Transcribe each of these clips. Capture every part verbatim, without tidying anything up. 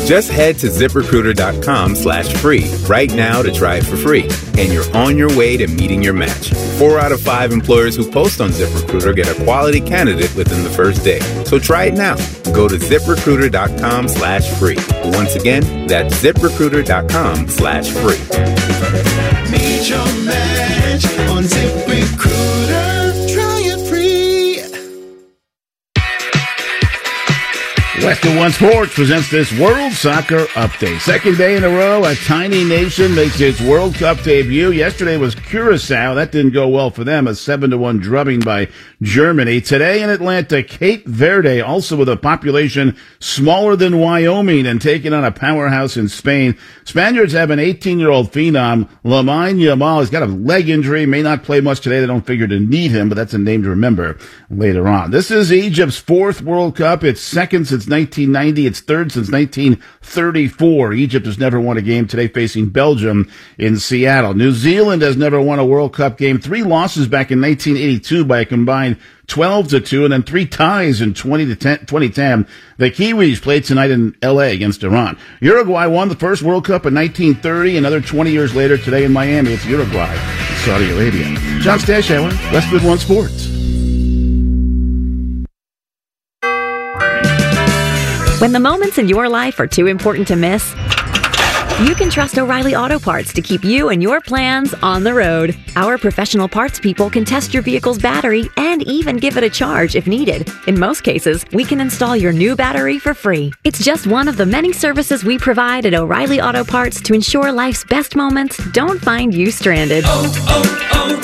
Just head to ZipRecruiter.com slash free right now to try it for free. And you're on your way to meeting your match. Four out of five employers who post on ZipRecruiter get a quality candidate within the first day. So try it now. Go to ZipRecruiter.com slash free. Once again, that's ZipRecruiter.com slash free. Meet your match on ZipRecruiter. Try it free. Westwood One Sports presents this World Soccer Update. Second day in a row, a tiny nation makes its World Cup debut. Yesterday was Curacao. That didn't go well for them. A seven to one drubbing by Germany. Today in Atlanta, Cape Verde, also with a population smaller than Wyoming and taking on a powerhouse in Spain. Spaniards have an eighteen-year-old phenom, Lamine Yamal. He's got a leg injury, may not play much today. They don't figure to need him, but that's a name to remember later on. This is Egypt's fourth World Cup. It's second since nineteen ninety. It's third since nineteen thirty-four. Egypt has never won a game today, facing Belgium in Seattle. New Zealand has never won a World Cup game. Three losses back in nineteen eighty-two by a combined twelve to two, and then three ties in twenty to ten, twenty ten. The Kiwis played tonight in L A against Iran. Uruguay won the first World Cup in nineteen thirty. Another twenty years later today in Miami, it's Uruguay, Saudi Arabia. John Stashower, Westwood One Sports. When the moments in your life are too important to miss, you can trust O'Reilly Auto Parts to keep you and your plans on the road. Our professional parts people can test your vehicle's battery and even give it a charge if needed. In most cases, we can install your new battery for free. It's just one of the many services we provide at O'Reilly Auto Parts to ensure life's best moments don't find you stranded. Oh,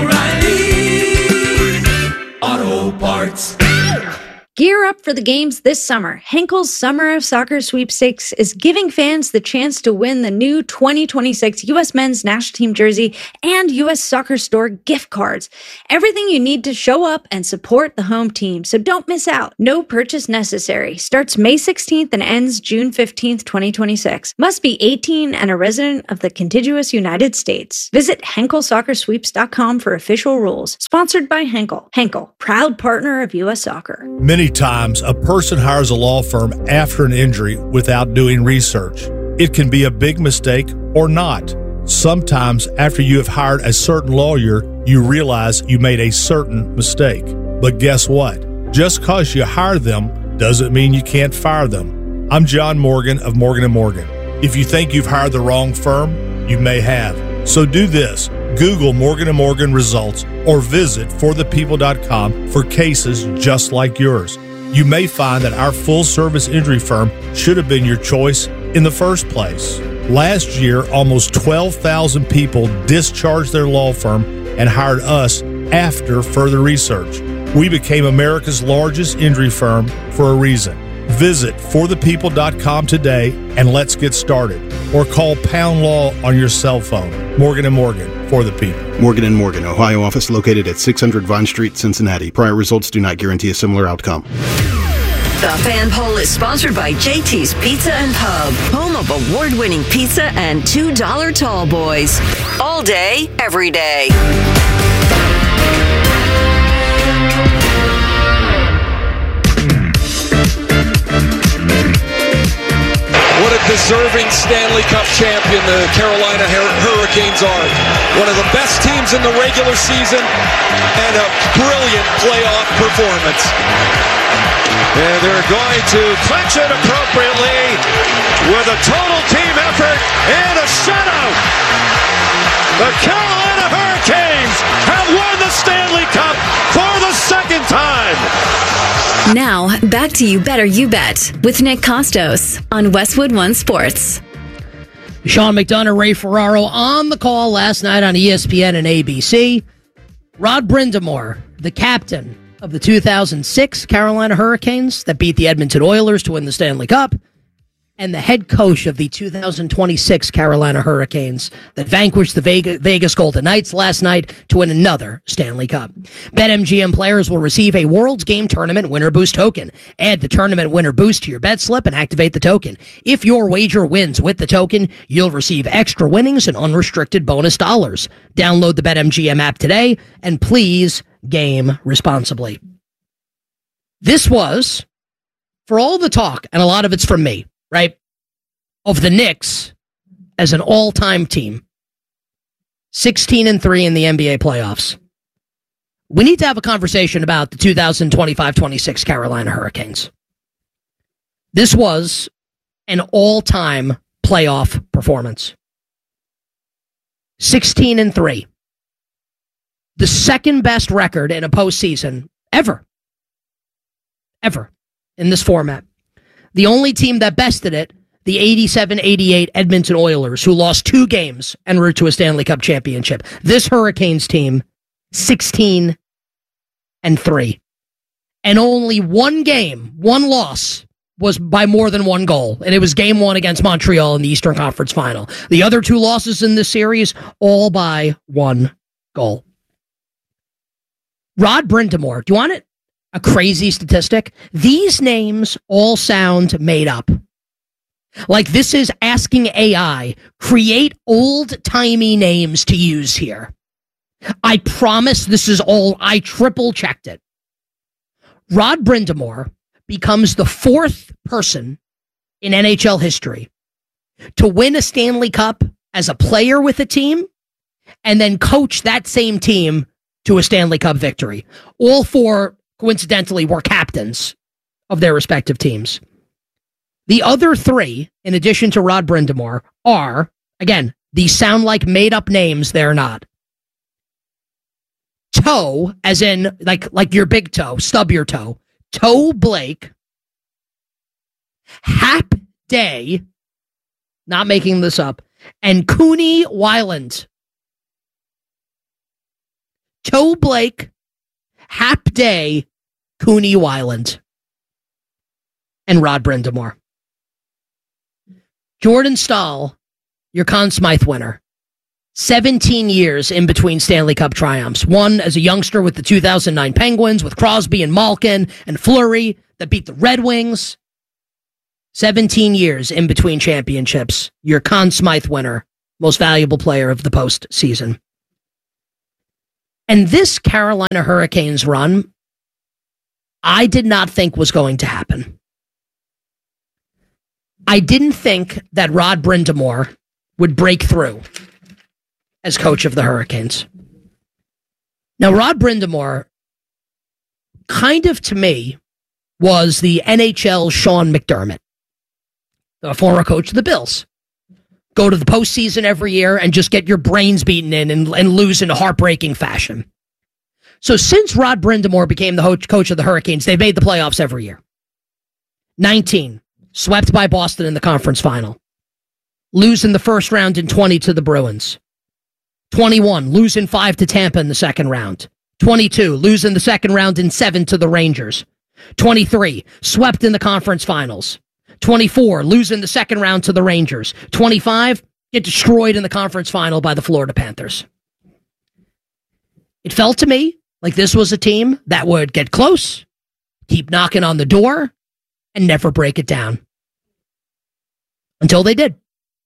oh, oh, O'Reilly Auto Parts. Gear up for the games this summer. Henkel's Summer of Soccer Sweepstakes is giving fans the chance to win the new twenty twenty-six U S Men's National Team jersey and U S Soccer Store gift cards. Everything you need to show up and support the home team, so don't miss out. No purchase necessary. Starts May sixteenth and ends June fifteenth, twenty twenty-six. Must be eighteen and a resident of the contiguous United States. Visit Henkel Soccer Sweeps dot com for official rules. Sponsored by Henkel. Henkel, proud partner of U S Soccer. Many times, a person hires a law firm after an injury without doing research. It can be a big mistake or not. Sometimes, after you have hired a certain lawyer, you realize you made a certain mistake. But guess what? Just because you hire them doesn't mean you can't fire them. I'm John Morgan of Morgan and Morgan. If you think you've hired the wrong firm, you may have. So do this. Google Morgan and Morgan results or visit for the people dot com for cases just like yours. You may find that our full-service injury firm should have been your choice in the first place. Last year, almost twelve thousand people discharged their law firm and hired us after further research. We became America's largest injury firm for a reason. Visit for the people dot com today and let's get started. Or call Pound Law on your cell phone. Morgan and Morgan, for the people. Morgan and Morgan, Ohio office located at six hundred Vine Street, Cincinnati. Prior results do not guarantee a similar outcome. The Fan Poll is sponsored by J T's Pizza and Pub, home of award-winning pizza and two dollar tall boys. All day, every day. What a deserving Stanley Cup champion the Carolina Hurricanes are. One of the best teams in the regular season and a brilliant playoff performance. And they're going to clinch it appropriately with a total team effort and a shutout. The Carolina Hurricanes have won the Stanley Cup for the second time. Now, back to You Better You Bet with Nick Costos on Westwood One Sports. Sean McDonough, Ray Ferraro on the call last night on E S P N and A B C. Rod Brind'Amour, the captain of the two thousand six Carolina Hurricanes that beat the Edmonton Oilers to win the Stanley Cup, and the head coach of the two thousand twenty-six Carolina Hurricanes that vanquished the Vegas, Vegas Golden Knights last night to win another Stanley Cup. BetMGM players will receive a World's Game Tournament Winner Boost token. Add the Tournament Winner Boost to your bet slip and activate the token. If your wager wins with the token, you'll receive extra winnings and unrestricted bonus dollars. Download the BetMGM app today, and please game responsibly. This was, for all the talk, and a lot of it's from me, right? of the Knicks as an all-time team. sixteen and three in the N B A playoffs. We need to have a conversation about the two thousand twenty-five twenty-six Carolina Hurricanes. This was an all-time playoff performance. sixteen and three. The second best record in a postseason ever. Ever. In this format. The only team that bested it, the eighty-seven eighty-eight Edmonton Oilers, who lost two games en route to a Stanley Cup championship. This Hurricanes team, sixteen and three. And only one game, one loss, was by more than one goal. And it was game one against Montreal in the Eastern Conference Final. The other two losses in this series, all by one goal. Rod Brind'Amour, do you want it? A crazy statistic? These names all sound made up. Like this is asking A I, create old-timey names to use here. I promise this is all, I triple-checked it. Rod Brind'Amour becomes the fourth person in N H L history to win a Stanley Cup as a player with a team and then coach that same team to a Stanley Cup victory. All four, coincidentally, were captains of their respective teams. The other three, in addition to Rod Brind'Amour, are, again, these sound like made-up names, they're not. Toe, as in, like, like your big toe, stub your toe. Toe Blake, Hap Day, not making this up, and Cooney Weiland. Toe Blake, Hap Day, Cooney Weiland, and Rod Brind'Amour. Jordan Staal, your Conn Smythe winner. seventeen years in between Stanley Cup triumphs. One as a youngster with the two thousand nine Penguins, with Crosby and Malkin and Fleury that beat the Red Wings. seventeen years in between championships. Your Conn Smythe winner, most valuable player of the postseason. And this Carolina Hurricanes run, I did not think was going to happen. I didn't think that Rod Brind'Amour would break through as coach of the Hurricanes. Now, Rod Brind'Amour, kind of to me, was the N H L Sean McDermott, the former coach of the Bills. Go to the postseason every year and just get your brains beaten in and, and lose in a heartbreaking fashion. So since Rod Brind'Amour became the coach of the Hurricanes, they've made the playoffs every year. nineteen, swept by Boston in the conference final. Lose in the first round in twenty to the Bruins. twenty-one, lose in five to Tampa in the second round. twenty-two, lose in the second round in seven to the Rangers. twenty-three, swept in the conference finals. twenty-four, lose in the second round to the Rangers. twenty-five, get destroyed in the conference final by the Florida Panthers. It felt to me like this was a team that would get close, keep knocking on the door, and never break it down. Until they did.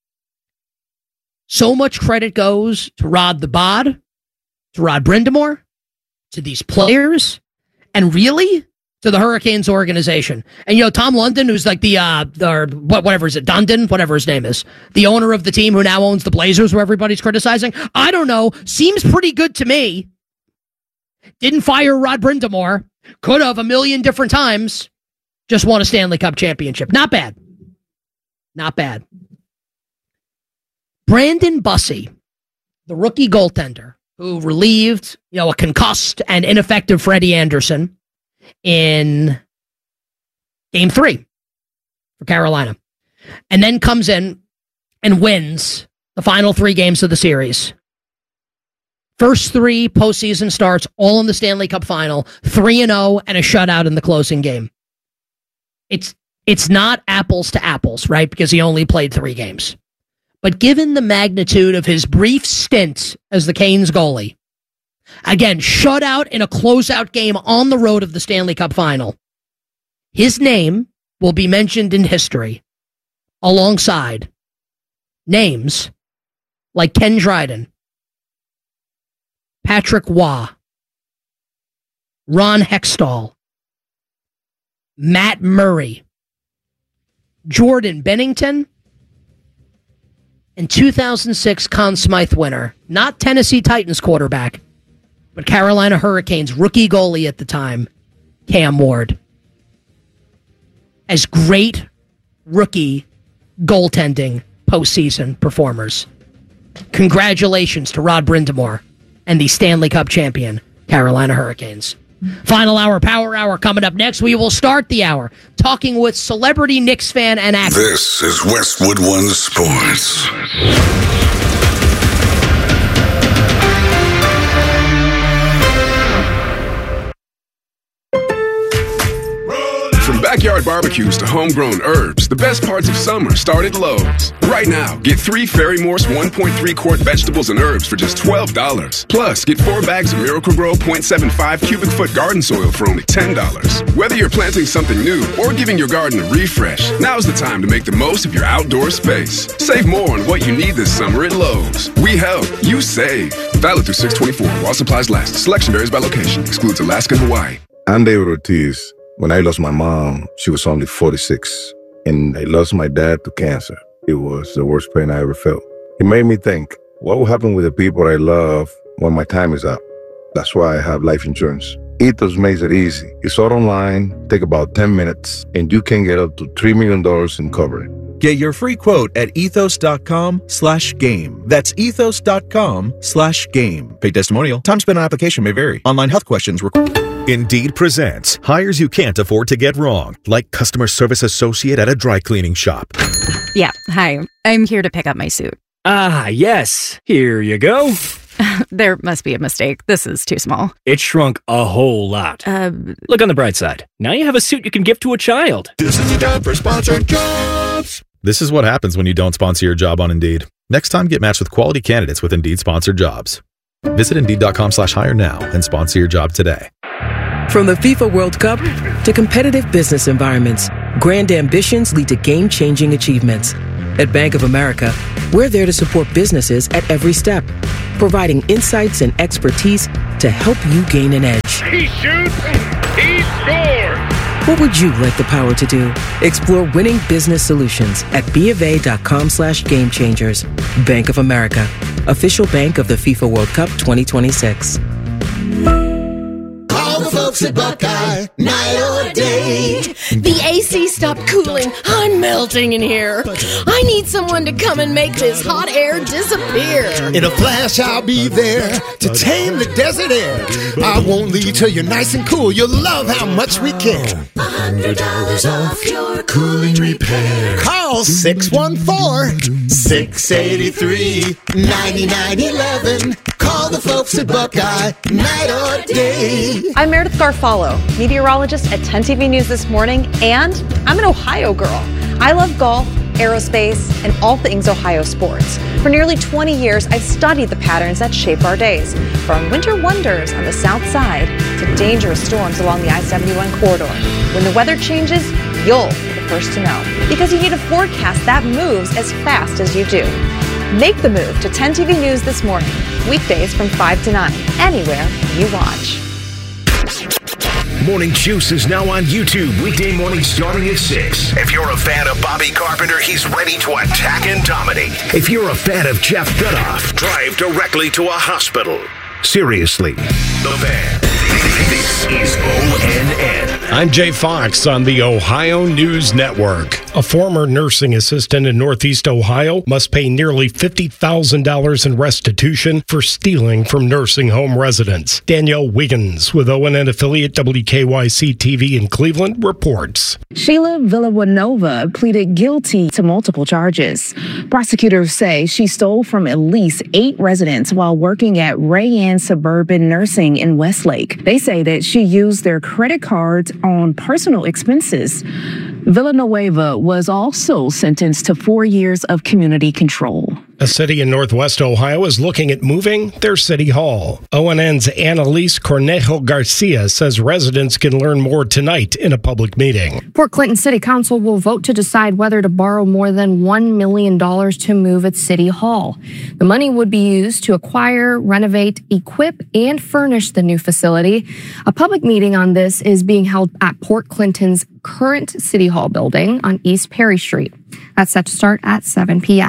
So much credit goes to Rod the Bod, to Rod Brind'Amour, to these players, and really to the Hurricanes organization. And, you know, Tom London, who's like the, uh, the whatever is it, Dundon, whatever his name is, the owner of the team who now owns the Blazers, who everybody's criticizing, I don't know, seems pretty good to me. Didn't fire Rod Brind'Amour. Could have a million different times. Just won a Stanley Cup championship. Not bad. Not bad. Brandon Bussey, the rookie goaltender, who relieved, you know, a concussed and ineffective Freddie Anderson in game three for Carolina, and then comes in and wins the final three games of the series. First three postseason starts, all in the Stanley Cup final, three and oh, and a shutout in the closing game. It's it's not apples to apples, right? Because he only played three games. But given the magnitude of his brief stint as the Canes goalie, again, shut out in a closeout game on the road of the Stanley Cup final, his name will be mentioned in history alongside names like Ken Dryden, Patrick Waugh, Ron Hextall, Matt Murray, Jordan Bennington, and two thousand six Conn Smythe winner, not Tennessee Titans quarterback, but Carolina Hurricanes rookie goalie at the time, Cam Ward. As great rookie goaltending postseason performers. Congratulations to Rod Brind'Amour and the Stanley Cup champion, Carolina Hurricanes. Final hour, Power Hour coming up next. We will start the hour talking with celebrity Knicks fan and actor. This is Westwood One Sports. From backyard barbecues to homegrown herbs, the best parts of summer start at Lowe's. Right now, get three Fairy Morse one point three quart vegetables and herbs for just twelve dollars. Plus, get four bags of Miracle-Gro point seven five cubic foot garden soil for only ten dollars. Whether you're planting something new or giving your garden a refresh, now's the time to make the most of your outdoor space. Save more on what you need this summer at Lowe's. We help, you save. Valid through six twenty-four while supplies last. Selection varies by location. Excludes Alaska and Hawaii. I'm David Ortiz. When I lost my mom, she was only forty-six, and I lost my dad to cancer. It was the worst pain I ever felt. It made me think, what will happen with the people I love when my time is up? That's why I have life insurance. Ethos makes it easy. It's all online, take about ten minutes, and you can get up to three million dollars in coverage. Get your free quote at ethos.com slash game. That's ethos.com slash game. Paid testimonial. Time spent on application may vary. Online health questions required. Indeed presents hires you can't afford to get wrong, like customer service associate at a dry cleaning shop. Yeah, hi. I'm here to pick up my suit. Ah, yes. Here you go. There must be a mistake. This is too small. It shrunk a whole lot. Uh, Look on the bright side. Now you have a suit you can gift to a child. This is the time for sponsored jobs. This is what happens when you don't sponsor your job on Indeed. Next time, get matched with quality candidates with Indeed sponsored jobs. Visit Indeed.com slash hire now and sponsor your job today. From the FIFA World Cup to competitive business environments, grand ambitions lead to game-changing achievements. At Bank of America, we're there to support businesses at every step, providing insights and expertise to help you gain an edge. He shoots, he scores. What would you like the power to do? Explore winning business solutions at BofA.com slash game changers. Bank of America, official bank of the FIFA World Cup twenty twenty-six. Call the folks at Buckeye, night or day. The A C stopped cooling. I'm melting in here. I need someone to come and make this hot air disappear. In a flash, I'll be there to tame the desert air. I won't leave till you're nice and cool. You'll love how much we care. one hundred dollars off your cooling repair. Call six one four, six eight three, nine nine one one. Call the folks at Buckeye, night or day. I'm Meredith Garfalo, meteorologist at ten T V News This Morning, and I'm an Ohio girl. I love golf, aerospace, and all things Ohio sports. For nearly twenty years, I've studied the patterns that shape our days, from winter wonders on the south side to dangerous storms along the I seventy-one corridor. When the weather changes, you'll be the first to know, because you need a forecast that moves as fast as you do. Make the move to ten T V News This Morning, weekdays from five to nine, anywhere you watch. Morning Juice is now on YouTube, weekday morning starting at six. If you're a fan of Bobby Carpenter, he's ready to attack and dominate. If you're a fan of Jeff Goodoff, drive directly to a hospital. Seriously, The Fan. This is O N N. I'm Jay Fox on the Ohio News Network. A former nursing assistant in Northeast Ohio must pay nearly fifty thousand dollars in restitution for stealing from nursing home residents. Danielle Wiggins with O N N affiliate W K Y C T V in Cleveland reports. Sheila Villanueva pleaded guilty to multiple charges. Prosecutors say she stole from at least eight residents while working at Ray Ann Suburban Nursing in Westlake. They say that she used their credit cards on personal expenses. Villanueva was also sentenced to four years of community control. A city in Northwest Ohio is looking at moving their city hall. O N N's Annalise Cornejo Garcia says residents can learn more tonight in a public meeting. Port Clinton City Council will vote to decide whether to borrow more than one million dollars to move its city hall. The money would be used to acquire, renovate, equip, and furnish the new facility. A public meeting on this is being held at Port Clinton's current City Hall building on East Perry Street. That's set to start at seven p.m.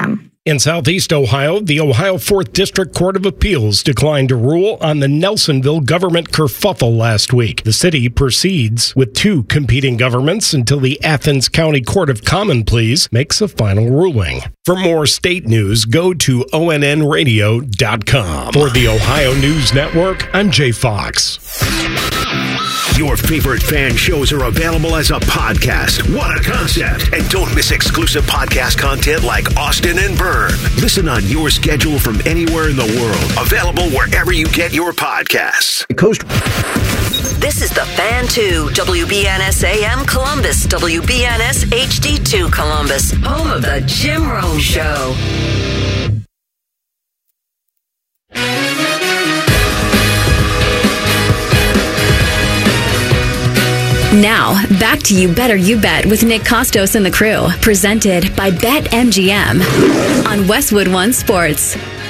In Southeast Ohio, the Ohio fourth District Court of Appeals declined to rule on the Nelsonville government kerfuffle last week. The city proceeds with two competing governments until the Athens County Court of Common Pleas makes a final ruling. For more state news, go to O N N radio dot com. For the Ohio News Network, I'm Jay Fox. Your favorite fan shows are available as a podcast. What a concept! And don't miss exclusive podcast content like Austin and Byrne. Listen on your schedule from anywhere in the world. Available wherever you get your podcasts. Coast. This is the Fan two, W B N S A M Columbus, W B N S H D two Columbus, home of the Jim Rome Show. Now, back to You Better You Bet with Nick Costos and the crew, presented by BetMGM on Westwood One Sports.